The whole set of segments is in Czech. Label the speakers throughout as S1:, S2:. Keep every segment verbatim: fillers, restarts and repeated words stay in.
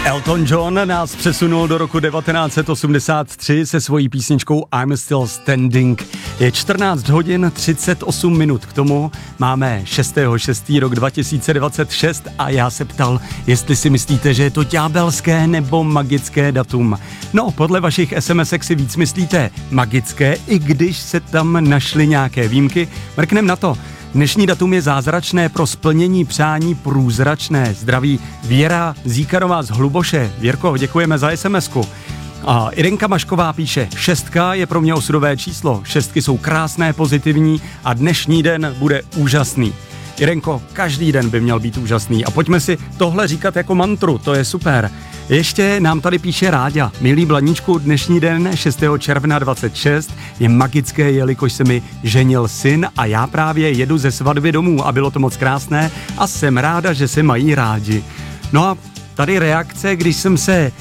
S1: Elton John nás přesunul do roku devatenáct set osmdesát tři se svojí písničkou I'm Still Standing. Je čtrnáct hodin třicet osm minut, k tomu máme šestého šestého rok dva tisíce dvacet šest a já se ptal, jestli si myslíte, že je to ďábelské nebo magické datum. No, podle vašich SMSek si víc myslíte magické, i když se tam našly nějaké výjimky. Mrknem na to. Dnešní datum je zázračné pro splnění přání průzračné. Zdraví Věra Zíkarová z Hluboše. Věrko, děkujeme za SMSku. A Irenka Mašková píše, šestka je pro mě osudové číslo. Šestky jsou krásné, pozitivní a dnešní den bude úžasný. Irenko, každý den by měl být úžasný a pojďme si tohle říkat jako mantru, to je super. Ještě nám tady píše Ráďa. Milý Blaníčku, dnešní den šestého června dvacet šest je magické, jelikož se mi ženil syn a já právě jedu ze svatby domů a bylo to moc krásné a jsem ráda, že se mají rádi. No a tady reakce, když jsem se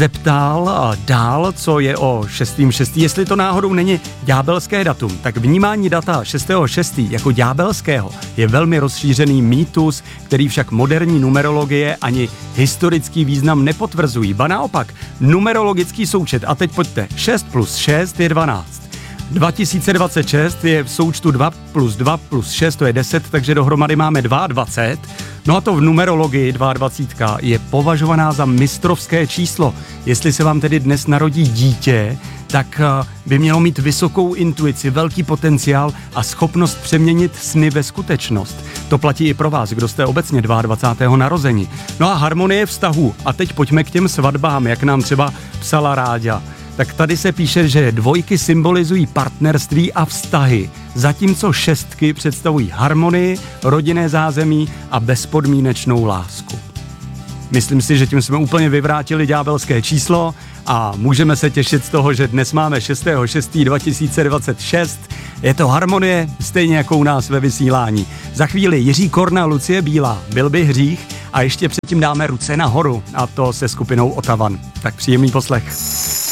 S1: zeptal dál, co je o šestého šestého jestli to náhodou není ďábelské datum, tak vnímání data šestého šestého jako ďábelského je velmi rozšířený mýtus, který však moderní numerologie ani historický význam nepotvrzují. Ba naopak, numerologický součet, a teď pojďte, šest plus šest je dvanáct. dva tisíce dvacet šest je v součtu dva plus dva plus šest, to je deset, takže dohromady máme dvacet dva. No a to v numerologii dvacet dva je považovaná za mistrovské číslo. Jestli se vám tedy dnes narodí dítě, tak by mělo mít vysokou intuici, velký potenciál a schopnost přeměnit sny ve skutečnost. To platí i pro vás, kdo jste obecně dvacátého druhého narození. No a harmonie vztahu. A teď pojďme k těm svatbám, jak nám třeba psala Ráďa. Tak tady se píše, že dvojky symbolizují partnerství a vztahy, zatímco šestky představují harmonii, rodinné zázemí a bezpodmínečnou lásku. Myslím si, že tím jsme úplně vyvrátili ďábelské číslo a můžeme se těšit z toho, že dnes máme šestého šestého dva tisíce dvacet šest. Je to harmonie, stejně jako u nás ve vysílání. Za chvíli Jiří Korna, Lucie Bílá, Byl by hřích a ještě předtím dáme Ruce nahoru a to se skupinou Otavan. Tak příjemný poslech.